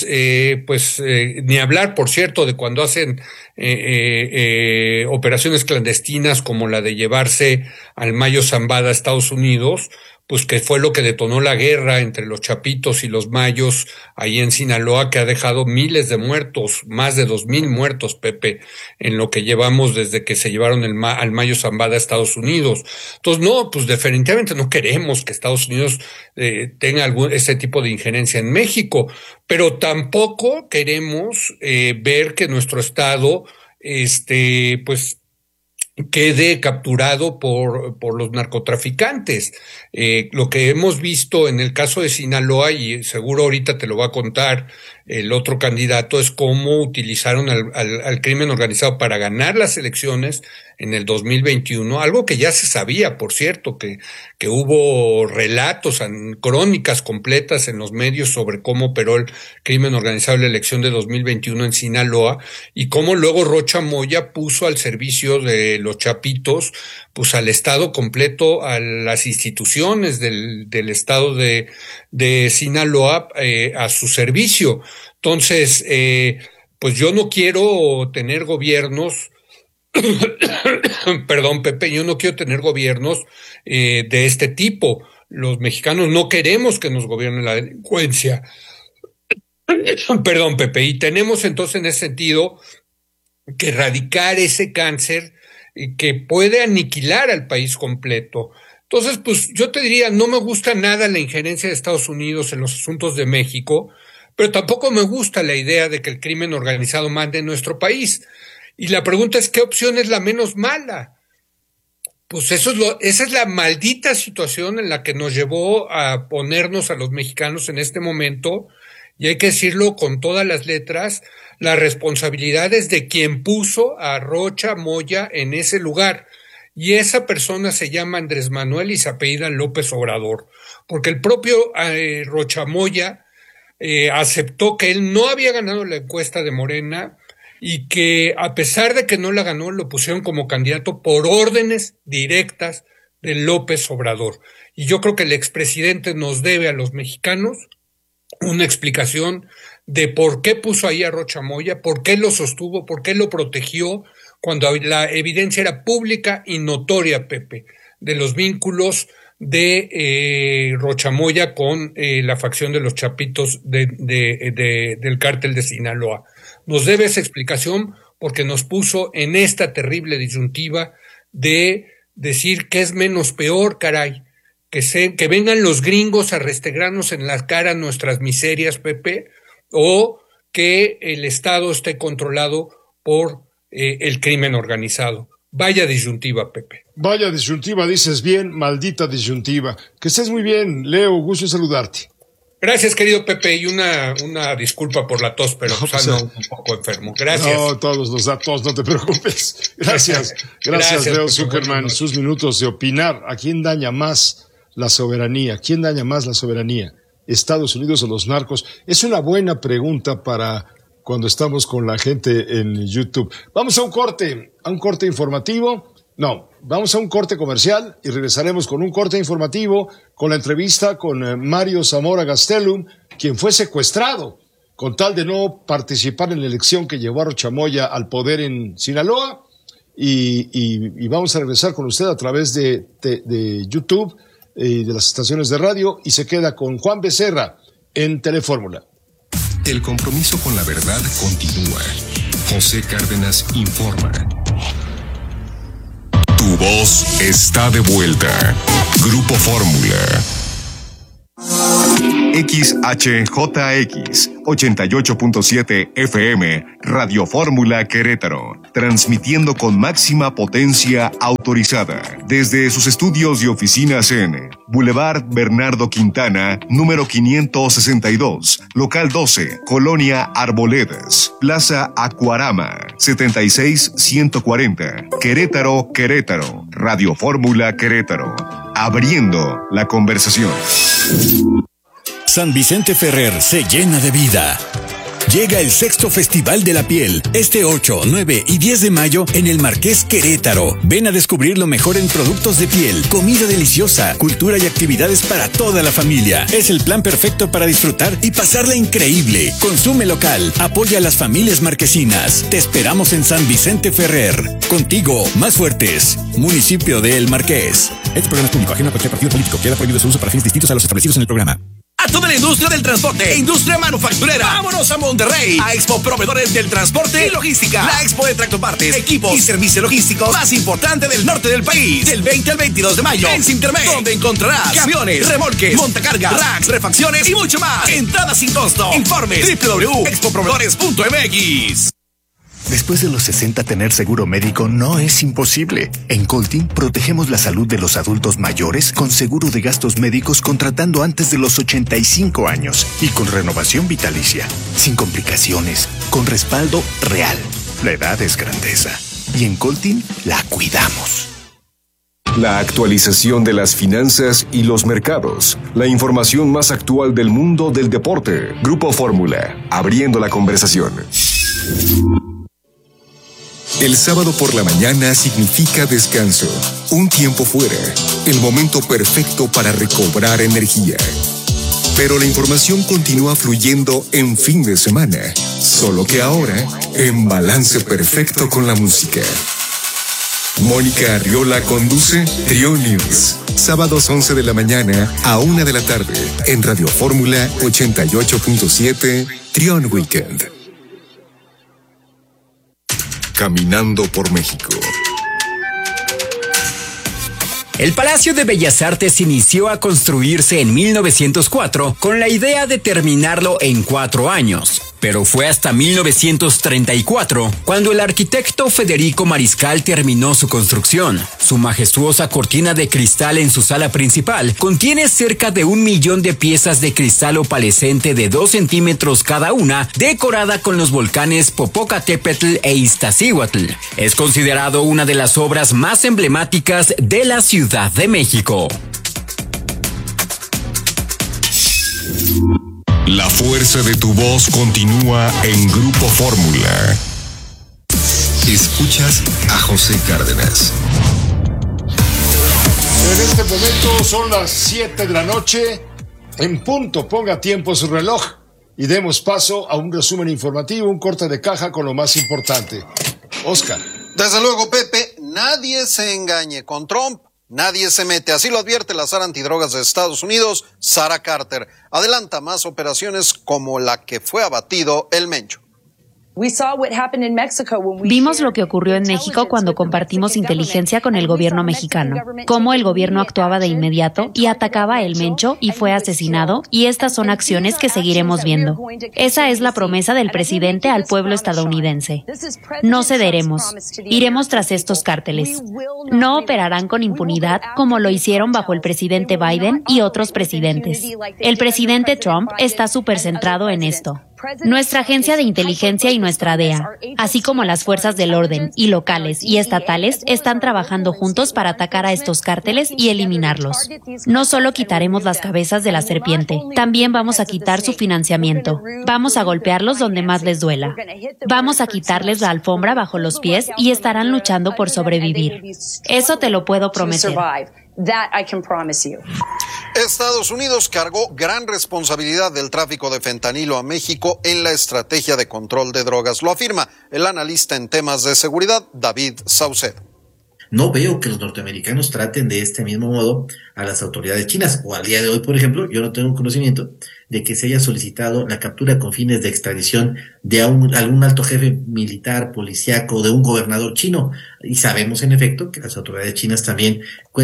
ni hablar, por cierto, de cuando hacen operaciones clandestinas como la de llevarse al Mayo Zambada a Estados Unidos, pues que fue lo que detonó la guerra entre los Chapitos y los Mayos ahí en Sinaloa, que ha dejado miles de muertos, más de 2,000 muertos, Pepe, en lo que llevamos desde que se llevaron al Mayo Zambada a Estados Unidos. Entonces, no, pues definitivamente no queremos que Estados Unidos tenga ese tipo de injerencia en México, pero tampoco queremos ver que nuestro Estado, quede capturado por los narcotraficantes. Lo que hemos visto en el caso de Sinaloa, y seguro ahorita te lo va a contar el otro candidato, es cómo utilizaron al crimen organizado para ganar las elecciones en el 2021, algo que ya se sabía, por cierto, que hubo relatos, crónicas completas en los medios sobre cómo operó el crimen organizado en la elección de 2021 en Sinaloa, y cómo luego Rocha Moya puso al servicio de los Chapitos, pues al Estado completo, a las instituciones del Estado de Sinaloa, a su servicio. Entonces, pues yo no quiero tener gobiernos perdón, Pepe, yo no quiero tener gobiernos de este tipo. Los mexicanos no queremos que nos gobierne la delincuencia. Perdón, Pepe, y tenemos entonces en ese sentido que erradicar ese cáncer que puede aniquilar al país completo. Entonces, pues yo te diría, no me gusta nada la injerencia de Estados Unidos en los asuntos de México, pero tampoco me gusta la idea de que el crimen organizado mande en nuestro país. Y la pregunta es, ¿qué opción es la menos mala? Pues esa es la maldita situación en la que nos llevó a ponernos a los mexicanos en este momento, y hay que decirlo con todas las letras, la responsabilidad es de quien puso a Rocha Moya en ese lugar. Y esa persona se llama Andrés Manuel y se apellida López Obrador, porque el propio Rocha Moya aceptó que él no había ganado la encuesta de Morena, y que a pesar de que no la ganó, lo pusieron como candidato por órdenes directas de López Obrador. Y yo creo que el expresidente nos debe a los mexicanos una explicación de por qué puso ahí a Rocha Moya, por qué lo sostuvo, por qué lo protegió, cuando la evidencia era pública y notoria, Pepe, de los vínculos de Rocha Moya con la facción de los Chapitos del cártel de Sinaloa. Nos debe esa explicación porque nos puso en esta terrible disyuntiva de decir que es menos peor, caray, que vengan los gringos a restregarnos en la cara nuestras miserias, Pepe, o que el Estado esté controlado por el crimen organizado. Vaya disyuntiva, Pepe. Vaya disyuntiva, dices bien, maldita disyuntiva. Que estés muy bien, Leo, gusto en saludarte. Gracias, querido Pepe, y una disculpa por la tos, pero ando un poco enfermo. Gracias. No, todos nos da tos, no te preocupes. Gracias, Leo Zuckerman. Sus minutos de opinar. ¿A quién daña más la soberanía? ¿Quién daña más la soberanía? Estados Unidos o los narcos? Es una buena pregunta para cuando estamos con la gente en YouTube. Vamos a un corte informativo. No, vamos a un corte comercial y regresaremos con un corte informativo con la entrevista con Mario Zamora Gastelum, quien fue secuestrado con tal de no participar en la elección que llevó a Rochamoya al poder en Sinaloa. Y vamos a regresar con usted a través de YouTube y de las estaciones de radio, y se queda con Juan Becerra en Telefórmula. El compromiso con la verdad continúa. José Cárdenas informa. Tu voz está de vuelta. Grupo Fórmula. XHJX 88.7 FM, Radio Fórmula Querétaro, transmitiendo con máxima potencia autorizada desde sus estudios y oficinas en Boulevard Bernardo Quintana, número 562, local 12, Colonia Arboledas, Plaza Acuarama, 76140, Querétaro, Querétaro, Radio Fórmula Querétaro, abriendo la conversación. San Vicente Ferrer se llena de vida. Llega el 6º Festival de la Piel, este 8, 9 y 10 de mayo en el Marqués Querétaro. Ven a descubrir lo mejor en productos de piel, comida deliciosa, cultura y actividades para toda la familia. Es el plan perfecto para disfrutar y pasarla increíble. Consume local, apoya a las familias marquesinas. Te esperamos en San Vicente Ferrer. Contigo, más fuertes. Municipio de El Marqués. Este programa es público, ajeno a cualquier partido político. Queda prohibido su uso para fines distintos a los establecidos en el programa. A toda la industria del transporte e industria manufacturera. Vámonos a Monterrey, a Expo Proveedores del Transporte y Logística. La expo de tractopartes, equipos y servicios logísticos más importante del norte del país. Del 20 al 22 de mayo en Sintermex, donde encontrarás camiones, remolques, montacargas, racks, refacciones y mucho más. Entrada sin costo. Informes www.expoproveedores.mx. Después de los 60, tener seguro médico no es imposible. En Coltin protegemos la salud de los adultos mayores con seguro de gastos médicos contratando antes de los 85 años y con renovación vitalicia, sin complicaciones, con respaldo real. La edad es grandeza y en Coltin la cuidamos. La actualización de las finanzas y los mercados. La información más actual del mundo del deporte. Grupo Fórmula, abriendo la conversación. El sábado por la mañana significa descanso, un tiempo fuera, el momento perfecto para recobrar energía. Pero la información continúa fluyendo en fin de semana, solo que ahora en balance perfecto con la música. Mónica Arriola conduce Trio News, sábados 11 de la mañana a 1 de la tarde en Radio Fórmula 88.7 Trion Weekend. Caminando por México. El Palacio de Bellas Artes inició a construirse en 1904 con la idea de terminarlo en 4 años. Pero fue hasta 1934 cuando el arquitecto Federico Mariscal terminó su construcción. Su majestuosa cortina de cristal en su sala principal contiene cerca de 1 millón de piezas de cristal opalescente de 2 centímetros cada una, decorada con los volcanes Popocatépetl e Iztaccíhuatl. Es considerado una de las obras más emblemáticas de la Ciudad de México. La fuerza de tu voz continúa en Grupo Fórmula. Escuchas a José Cárdenas. En este momento son las 7 de la noche. En punto, ponga tiempo su reloj y demos paso a un resumen informativo, un corte de caja con lo más importante. Oscar. Desde luego, Pepe, nadie se engañe con Trump. Nadie se mete, así lo advierte la SAR antidrogas de Estados Unidos, Sarah Carter. Adelanta más operaciones como la que fue abatido el Mencho. Vimos lo que ocurrió en México cuando compartimos inteligencia con el gobierno mexicano, cómo el gobierno actuaba de inmediato y atacaba a El Mencho y fue asesinado, y estas son acciones que seguiremos viendo. Esa es la promesa del presidente al pueblo estadounidense. No cederemos. Iremos tras estos cárteles. No operarán con impunidad como lo hicieron bajo el presidente Biden y otros presidentes. El presidente Trump está súper centrado en esto. Nuestra agencia de inteligencia y nuestra DEA, así como las fuerzas del orden y locales y estatales, están trabajando juntos para atacar a estos cárteles y eliminarlos. No solo quitaremos las cabezas de la serpiente, también vamos a quitar su financiamiento. Vamos a golpearlos donde más les duela. Vamos a quitarles la alfombra bajo los pies y estarán luchando por sobrevivir. Eso te lo puedo prometer. Estados Unidos cargó gran responsabilidad del tráfico de fentanilo a México en la estrategia de control de drogas. Lo afirma el analista en temas de seguridad, David Saucedo. No veo que los norteamericanos traten de este mismo modo a las autoridades chinas, o al día de hoy, por ejemplo, yo no tengo conocimiento de que se haya solicitado la captura con fines de extradición de algún alto jefe militar, policíaco, de un gobernador chino. Y sabemos, en efecto, que las autoridades chinas también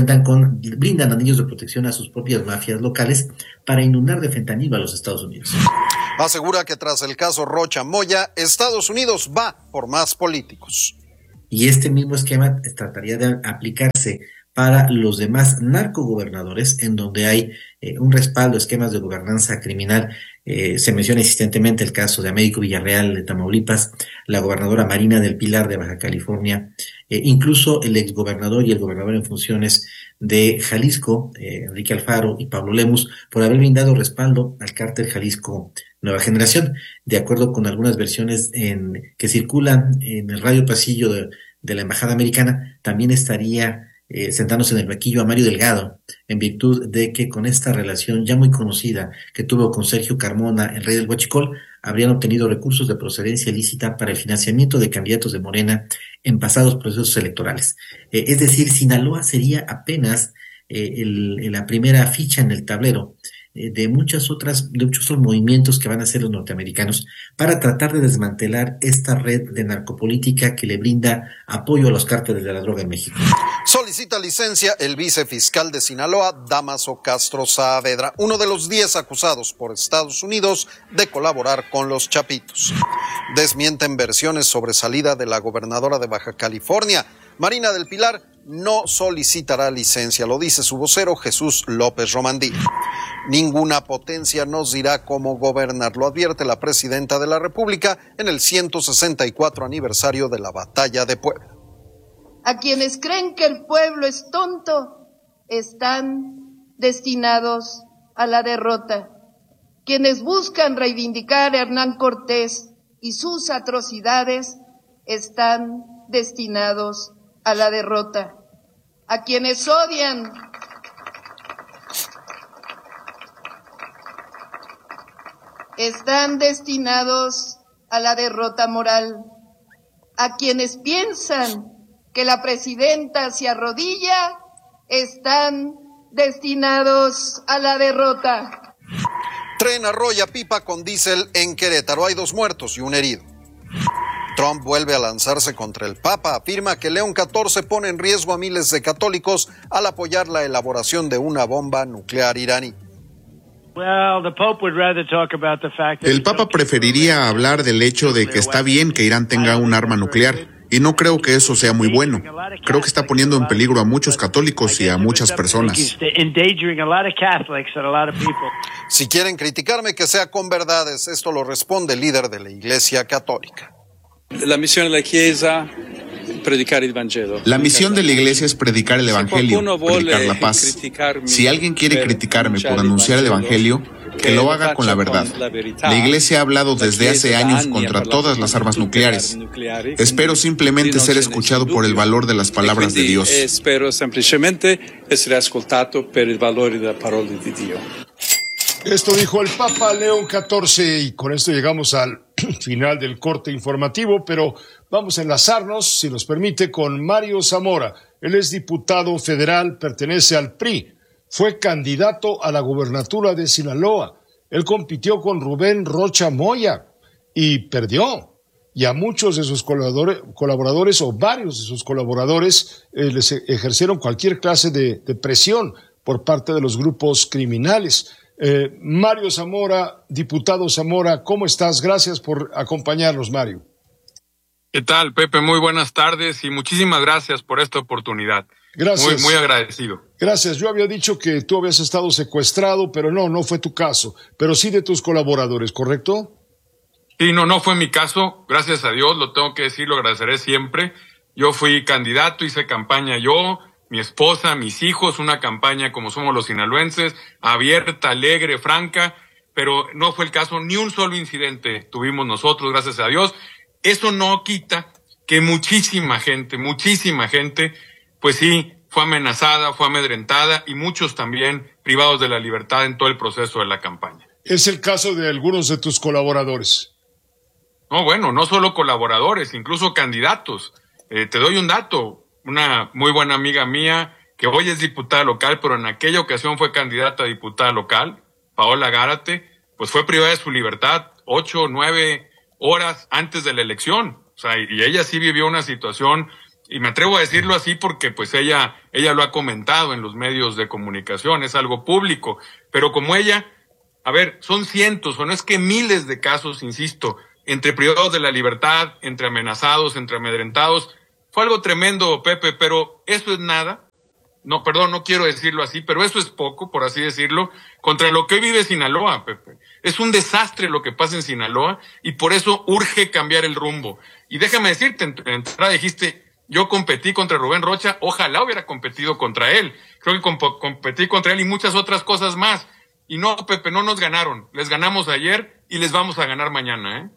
brindan anillos de protección a sus propias mafias locales para inundar de fentanilo a los Estados Unidos. Asegura que tras el caso Rocha Moya, Estados Unidos va por más políticos. Y este mismo esquema trataría de aplicarse para los demás narcogobernadores, en donde hay un respaldo, esquemas de gobernanza criminal. Se menciona insistentemente el caso de Américo Villarreal de Tamaulipas, la gobernadora Marina del Pilar de Baja California, incluso el exgobernador y el gobernador en funciones de Jalisco, Enrique Alfaro y Pablo Lemus, por haber brindado respaldo al cártel Jalisco Nueva Generación. De acuerdo con algunas versiones que circulan en el radio pasillo de la Embajada Americana, también estaría sentándose en el banquillo a Mario Delgado, en virtud de que con esta relación ya muy conocida que tuvo con Sergio Carmona, el rey del Huachicol, habrían obtenido recursos de procedencia ilícita para el financiamiento de candidatos de Morena en pasados procesos electorales. Es decir, Sinaloa sería apenas la primera ficha en el tablero de muchos otros movimientos que van a hacer los norteamericanos para tratar de desmantelar esta red de narcopolítica que le brinda apoyo a los cárteles de la droga en México. Solicita licencia el vicefiscal de Sinaloa, Dámaso Castro Saavedra, uno de los 10 acusados por Estados Unidos de colaborar con los Chapitos. Desmienten versiones sobre salida de la gobernadora de Baja California. Marina del Pilar no solicitará licencia, lo dice su vocero Jesús López Romandí. Ninguna potencia nos dirá cómo gobernar, lo advierte la presidenta de la República en el 164 aniversario de la Batalla de Puebla. A quienes creen que el pueblo es tonto, están destinados a la derrota. Quienes buscan reivindicar a Hernán Cortés y sus atrocidades, están destinados a la derrota. A quienes odian están destinados a la derrota moral. A quienes piensan que la presidenta se arrodilla, están destinados a la derrota. Tren arrolla pipa con diésel en Querétaro. Hay 2 muertos y 1 herido. Trump vuelve a lanzarse contra el Papa. Afirma que León XIV pone en riesgo a miles de católicos al apoyar la elaboración de una bomba nuclear iraní. El Papa preferiría hablar del hecho de que está bien que Irán tenga un arma nuclear, y no creo que eso sea muy bueno. Creo que está poniendo en peligro a muchos católicos y a muchas personas. Si quieren criticarme, que sea con verdades. Esto lo responde el líder de la Iglesia Católica. La misión de la Iglesia predicar el Evangelio. La misión de la Iglesia es predicar el Evangelio, predicar la paz. Si alguien quiere criticarme por anunciar el Evangelio, que lo haga con la verdad. La Iglesia ha hablado desde hace años contra todas las armas nucleares. Espero simplemente ser escuchado por el valor de las palabras de Dios. Espero simplemente ser escuchado por el valor de la palabra de Dios. Esto dijo el Papa León XIV y con esto llegamos al final del corte informativo, pero vamos a enlazarnos, si nos permite, con Mario Zamora. Él es diputado federal, pertenece al PRI, fue candidato a la gubernatura de Sinaloa. Él compitió con Rubén Rocha Moya y perdió. Y a muchos de sus colaboradores o varios de sus colaboradores les ejercieron cualquier clase de presión por parte de los grupos criminales. Mario Zamora, diputado Zamora, ¿cómo estás? Gracias por acompañarnos, Mario. ¿Qué tal, Pepe? Muy buenas tardes y muchísimas gracias por esta oportunidad. Gracias. Muy agradecido. Gracias. Yo había dicho que tú habías estado secuestrado, pero no fue tu caso. Pero sí de tus colaboradores, ¿correcto? Sí, no fue mi caso, gracias a Dios, lo tengo que decir, lo agradeceré siempre. Yo fui candidato, hice campaña yo, mi esposa, mis hijos, una campaña como somos los sinaloenses, abierta, alegre, franca, pero no fue el caso, ni un solo incidente tuvimos nosotros, gracias a Dios. Eso no quita que muchísima gente, pues sí, fue amenazada, fue amedrentada y muchos también privados de la libertad en todo el proceso de la campaña. Es el caso de algunos de tus colaboradores. No, bueno, no solo colaboradores, incluso candidatos. Te doy un dato, una muy buena amiga mía, que hoy es diputada local, pero en aquella ocasión fue candidata a diputada local, Paola Gárate, pues fue privada de su libertad 8 o 9 horas antes de la elección. O sea, y ella sí vivió una situación, y me atrevo a decirlo así porque pues ella lo ha comentado en los medios de comunicación, es algo público, pero como ella, a ver, son cientos, o no es que miles de casos, insisto, entre privados de la libertad, entre amenazados, entre amedrentados. Fue algo tremendo, Pepe, pero eso es nada. No, perdón, no quiero decirlo así, pero eso es poco, por así decirlo, contra lo que hoy vive Sinaloa, Pepe. Es un desastre lo que pasa en Sinaloa y por eso urge cambiar el rumbo. Y déjame decirte, en entrada dijiste, yo competí contra Rubén Rocha, ojalá hubiera competido contra él. Creo que competí contra él y muchas otras cosas más. Y no, Pepe, no nos ganaron. Les ganamos ayer y les vamos a ganar mañana, ¿eh?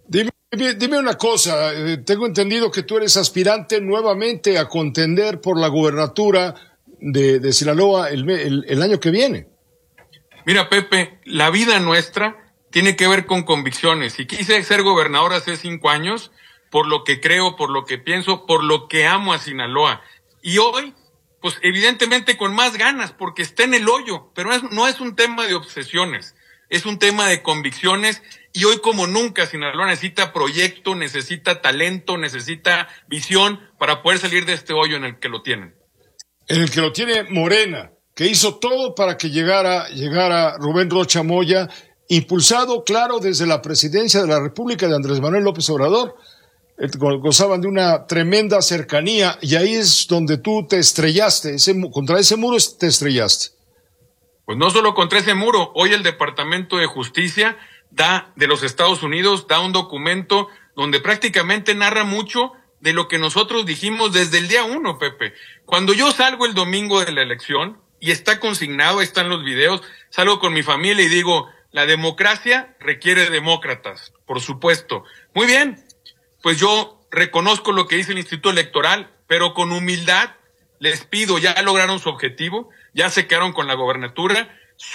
Dime una cosa, tengo entendido que tú eres aspirante nuevamente a contender por la gubernatura de Sinaloa el año que viene. Mira, Pepe, la vida nuestra tiene que ver con convicciones. Y quise ser gobernador hace 5 años por lo que creo, por lo que pienso, por lo que amo a Sinaloa. Y hoy, pues evidentemente con más ganas, porque está en el hoyo, pero no es un tema de obsesiones, es un tema de convicciones. Y hoy como nunca Sinaloa necesita proyecto, necesita talento, necesita visión para poder salir de este hoyo en el que lo tienen. En el que lo tiene Morena, que hizo todo para que llegara Rubén Rocha Moya, impulsado, claro, desde la presidencia de la República de Andrés Manuel López Obrador. Gozaban de una tremenda cercanía y ahí es donde tú te estrellaste, contra ese muro te estrellaste. Pues no solo contra ese muro, hoy el Departamento de Justicia de los Estados Unidos da un documento donde prácticamente narra mucho de lo que nosotros dijimos desde el día 1, Pepe. Cuando yo salgo el domingo de la elección, y está consignado, están los videos, salgo con mi familia y digo, la democracia requiere demócratas, por supuesto. Muy bien, pues yo reconozco lo que dice el Instituto Electoral, pero con humildad les pido, ya lograron su objetivo, ya se quedaron con la gobernatura,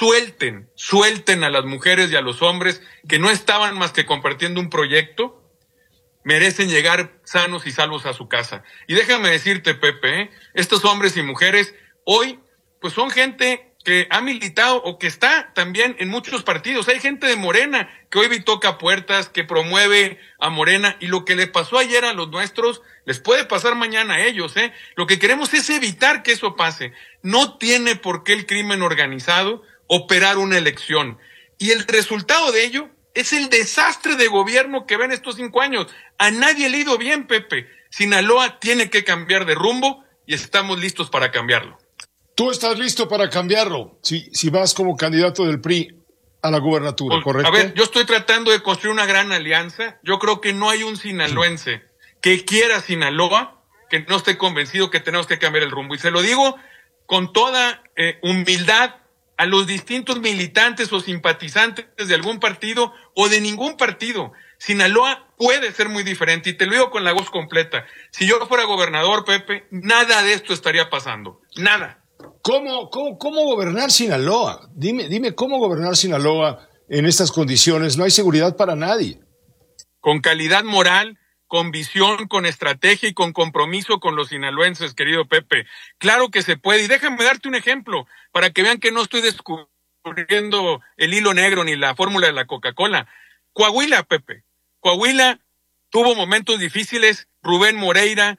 suelten a las mujeres y a los hombres que no estaban más que compartiendo un proyecto, merecen llegar sanos y salvos a su casa. Y déjame decirte, Pepe, estos hombres y mujeres hoy, pues son gente que ha militado o que está también en muchos partidos. Hay gente de Morena que hoy toca puertas, que promueve a Morena, y lo que le pasó ayer a los nuestros, les puede pasar mañana a ellos, ¿eh? Lo que queremos es evitar que eso pase. No tiene por qué el crimen organizado operar una elección. Y el resultado de ello es el desastre de gobierno que ven estos 5 años. A nadie le ha ido bien, Pepe. Sinaloa tiene que cambiar de rumbo y estamos listos para cambiarlo. Tú estás listo para cambiarlo, si vas como candidato del PRI a la gubernatura, ¿correcto? A ver, yo estoy tratando de construir una gran alianza. Yo creo que no hay un sinaloense que quiera Sinaloa que no esté convencido que tenemos que cambiar el rumbo. Y se lo digo con toda humildad a los distintos militantes o simpatizantes de algún partido o de ningún partido. Sinaloa puede ser muy diferente, y te lo digo con la voz completa. Si yo fuera gobernador, Pepe, nada de esto estaría pasando. Nada. ¿Cómo gobernar Sinaloa? Dime cómo gobernar Sinaloa en estas condiciones. No hay seguridad para nadie. Con calidad moral, con visión, con estrategia y con compromiso con los sinaloenses, querido Pepe. Claro que se puede. Y déjame darte un ejemplo para que vean que no estoy descubriendo el hilo negro ni la fórmula de la Coca-Cola. Coahuila, Pepe. Coahuila tuvo momentos difíciles. Rubén Moreira,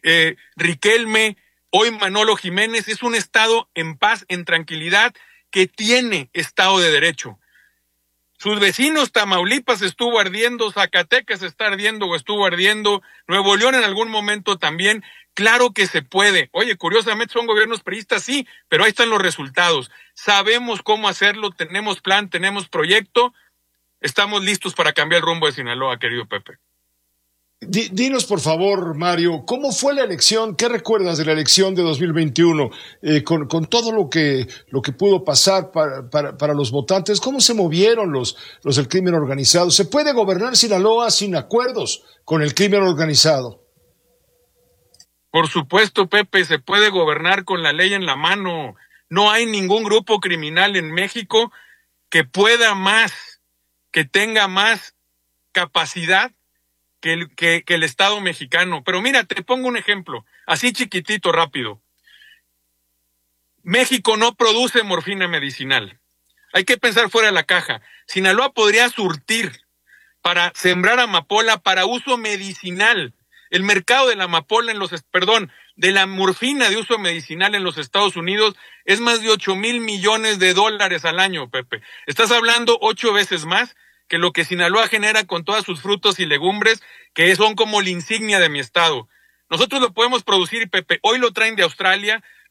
Riquelme, hoy Manolo Jiménez. Es un estado en paz, en tranquilidad, que tiene Estado de Derecho. Sus vecinos, Tamaulipas estuvo ardiendo, Zacatecas está ardiendo o estuvo ardiendo, Nuevo León en algún momento también. Claro que se puede. Oye, curiosamente son gobiernos priistas, sí, pero ahí están los resultados. Sabemos cómo hacerlo, tenemos plan, tenemos proyecto. estamos listos para cambiar el rumbo de Sinaloa, querido Pepe. Dinos, por favor, Mario, ¿cómo fue la elección? ¿Qué recuerdas de la elección de 2021? Con todo lo que pudo pasar para los votantes, ¿cómo se movieron los del crimen organizado? ¿Se puede gobernar Sinaloa sin acuerdos con el crimen organizado? Por supuesto, Pepe, se puede gobernar con la ley en la mano. No hay ningún grupo criminal en México que pueda más, que tenga más capacidad que el Estado mexicano. Pero mira, te pongo un ejemplo, así chiquitito, rápido. México no produce morfina medicinal. Hay que pensar fuera de la caja. Sinaloa podría surtir para sembrar amapola para uso medicinal. El mercado de la amapola de la morfina de uso medicinal en los Estados Unidos es más de 8,000 millones de dólares al año, Pepe. Estás hablando 8 veces más que lo que Sinaloa genera con todas sus frutos y legumbres, que son como la insignia de mi estado. Nosotros lo podemos producir, Pepe. Hoy lo traen de Australia,